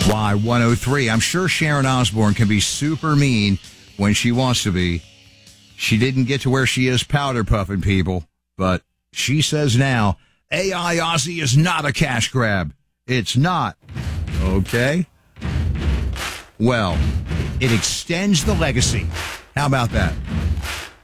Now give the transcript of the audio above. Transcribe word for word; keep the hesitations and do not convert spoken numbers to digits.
Y one oh three. I'm sure Sharon Osbourne can be super mean when she wants to be. She didn't get to where she is powder puffing people, but she says now, A I Aussie is not a cash grab. It's not. Okay? Well, it extends the legacy. How about that?